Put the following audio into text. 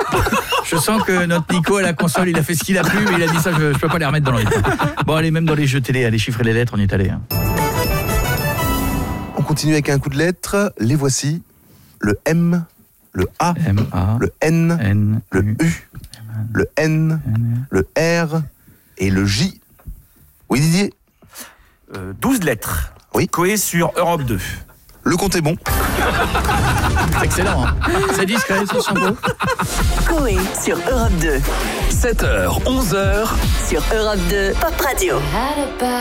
Je sens que notre Nico à la console, il a fait ce qu'il a pu, mais il a dit ça, je peux pas les remettre dans le rythme. Bon, allez, même dans les jeux télé, allez chiffrer les lettres, on y est allé. On continue avec un coup de lettres. Les voici. Le M, le A, M-A, le N, N, le U, le N, le R et le J. Oui, Didier? 12 lettres. Oui. Coé sur Europe 2. Le compte est bon. C'est excellent, hein. C'est discret, c'est son beau. Coé sur Europe 2. 7h, 11h. Sur Europe 2, Pop Radio.